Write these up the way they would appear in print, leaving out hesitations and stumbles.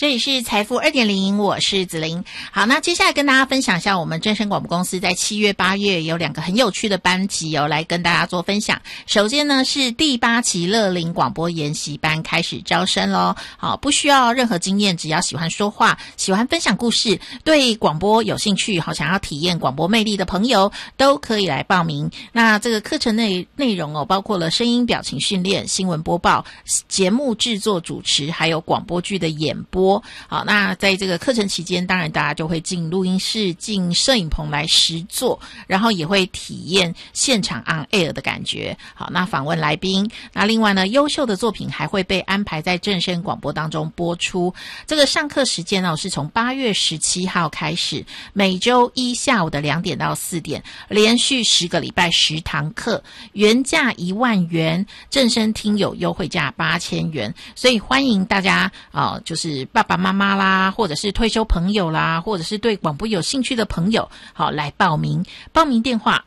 这里是财富 2.0， 我是子玲。好，那接下来跟大家分享一下我们正声广播公司在7月8月有2个很有趣的班级来跟大家做分享。首先呢是第8期乐龄广播研习班开始招生咯。好，不需要任何经验，只要喜欢说话，喜欢分享故事，对广播有兴趣，好想要体验广播魅力的朋友都可以来报名。那这个课程内容包括了声音表情训练、新闻播报、节目制作主持，还有广播剧的演播。好，那在这个课程期间，当然大家就会进录音室、进摄影棚来实作，然后也会体验现场 on air 的感觉。好，那访问来宾，那另外呢，优秀的作品还会被安排在正声广播当中播出。这个上课时间是从8月17号开始，每周一下午的2点到4点，连续10个礼拜10堂课，原价1万元，正声听友优惠价8000元，所以欢迎大家就是爸爸妈妈啦，或者是退休朋友啦，或者是对广播有兴趣的朋友，好，来报名。报名电话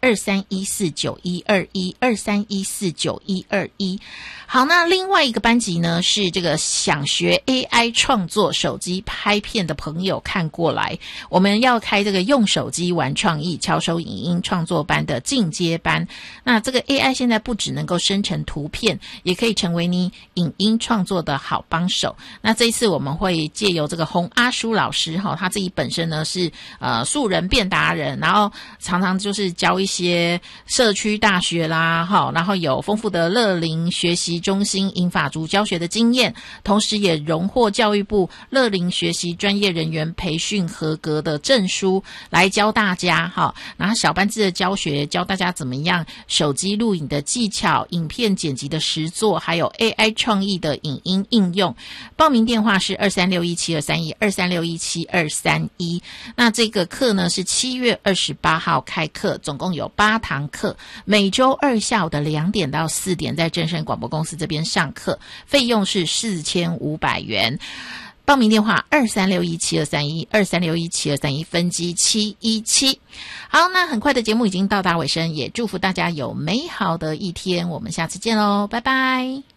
23149121，23149121。好，那另外一个班级呢是这个想学 AI 创作手机拍片的朋友看过来，我们要开这个用手机玩创意巧手影音创作班的进阶班。那这个 AI 现在不只能够生成图片，也可以成为你影音创作的好帮手。那这一次我们会借由这个洪阿书老师他自己本身呢是素人变达人，然后常常就是教一些社区大学啦，然后有丰富的乐龄学习中心银发族教学的经验，同时也荣获教育部乐龄学习专业人员培训合格的证书，来教大家然后小班制的教学，教大家怎么样手机录影的技巧、影片剪辑的实作，还有 AI 创意的影音应用。报名电话是23617231，23617231。那这个课呢是7月28号开课，总共有8堂课，每周二下午的2点到4点在正声广播公司这边上课，费用是4500元。报名电话23617231，23617231，分机717。好，那很快的节目已经到达尾声，也祝福大家有美好的一天，我们下次见咯，拜拜。